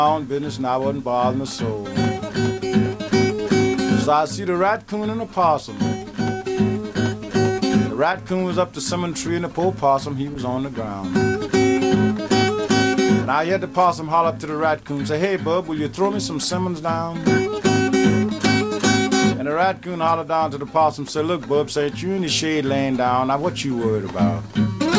own business and I wasn't bothering a soul. So I see the raccoon and the possum. The raccoon was up the cinnamon tree and the poor possum, he was on the ground. And I heard the possum holler up to the raccoon, say, "Hey, bub, will you throw me some cinnamons down?" And the raccoon hollered down to the possum, said, "Look, bub, say, you in the shade laying down. Now, what you worried about?"